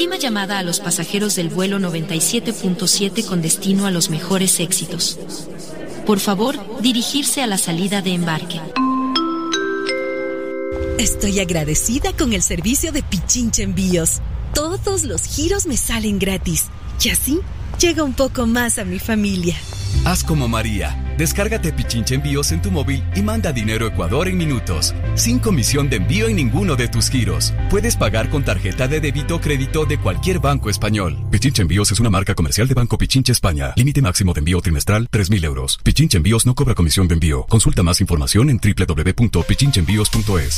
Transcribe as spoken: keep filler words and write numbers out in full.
Última llamada a los pasajeros del vuelo noventa y siete punto siete con destino a los mejores éxitos. Por favor, dirigirse a la salida de embarque. Estoy agradecida con el servicio de Pichincha Envíos. Todos los giros me salen gratis. Y así, llega un poco más a mi familia. Haz como María. Descárgate Pichincha Envíos en tu móvil y manda dinero a Ecuador en minutos. Sin comisión de envío en ninguno de tus giros. Puedes pagar con tarjeta de débito o crédito de cualquier banco español. Pichincha Envíos es una marca comercial de Banco Pichincha España. Límite máximo de envío trimestral tres mil euros. Pichincha Envíos no cobra comisión de envío. Consulta más información en doble u doble u doble u punto pichincha envíos punto es.